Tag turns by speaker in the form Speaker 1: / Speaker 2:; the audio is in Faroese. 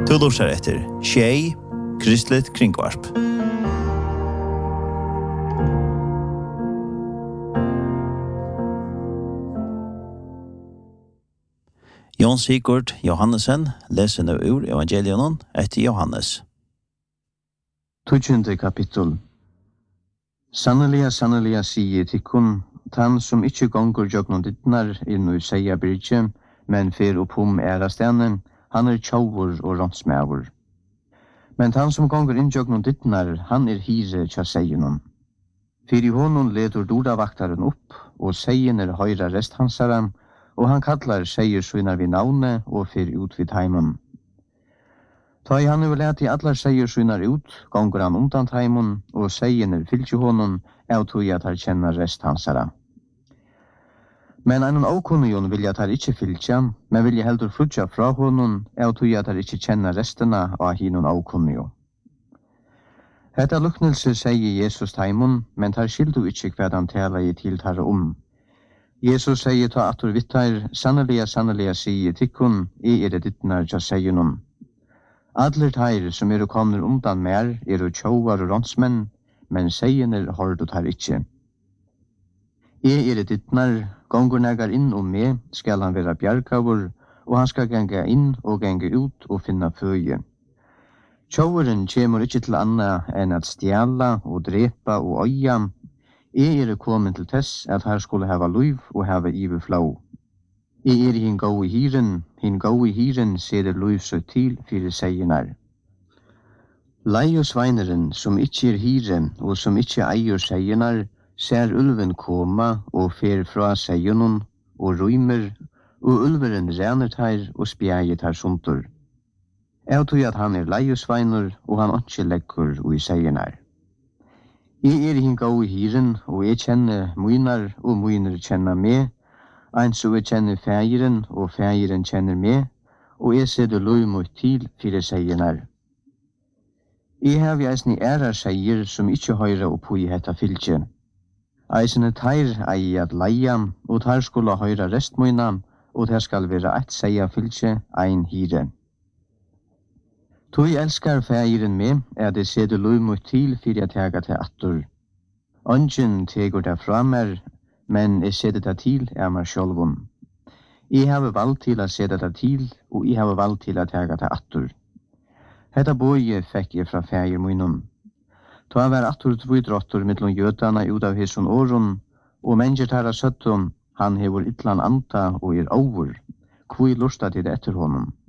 Speaker 1: Du lurer etter Tjej, Kristligt Kringvarp. Jon Sigurd Johannesen leser nå ur evangelion etter Johannes.
Speaker 2: 20. kapittel. Sanneliga, sanneliga sier tikkun, tan som ikkje gongur jøgnon dittnar inn i seia byrje, men fer oppom ærastene, han tjauvur og rånsmævur. Men tan som gongur inn jøgnon dittnar, han hire tja seienun. Fyri honon leder dordavaktaren opp, og seien høyra resthansara, og han kallar seier sunar vid navne og fer ut vid taimon. Ta i han leti allar seier sunar ut, gongur han undan taimon, og seien fylgje honon, av tog at han kjenner resthansara. Men einon aukunnion vilja at han ikkje fylgja, men vilja heldur flutja fra honon, av tog at han ikkje kjenner restena av hinon aukunnio. Hetta luknelse seier Jesus taimon, men tar skildu ikkje hva han tala i tiltare Jesus sier ta atur vittar, sanneliga, sanneliga sier tikkun, det dittnar tja seienun. Adler teir som komner undan mer, tjauvar og rånsmenn, men seiener hårdu tar ikkje. Det dittnar, gongur negar inn me, skal han vera bjargavur, og han skal ganga inn og ganga ut og finna føye. Tjauaren kjemur ikkje til anna enn at stjala og drepa og øya. Komin til tess at her skulle hava luiv og hava iverflau. Hin gau i hiren seder luiv så til fyrir seinar. Lei og sveineren som ikkje hire og som ikkje eier seinar, ser ulven koma og fer fra seienun og rymer, og ulveren rener her og spjæget her suntur. Jeg tror at han lei og sveiner og han ikkje lekkur og i seinar. Hin gau i hiren, og kjenner munar, og munar kjenner me, eins og kjenner fægiren, og fægiren kjenner me, og seder lov mot til fyrir seinar. Hev eisni ærar seier som ikkje høyra oppo i hetta fylgje. Eisene teir ei at leia, og teir skulle høyra restmøyna, og teir skal vera eit seia fylgje, ein hire. Tui elskar fægiren me, det seder lov mot til fyrir at tega til attur. Ongen tegur det fra mer, men seder det til mer sjolvun. Har valgt til å seder det til, og har valgt til å tega til attur. Hetta boi fekk fra fægir munnen. Ta var attur tvidrottur mittlom jötana ut av hisson åren, og mennesker tæra søttum, han hevur illan anta og over. Kvui lusta til etter honom.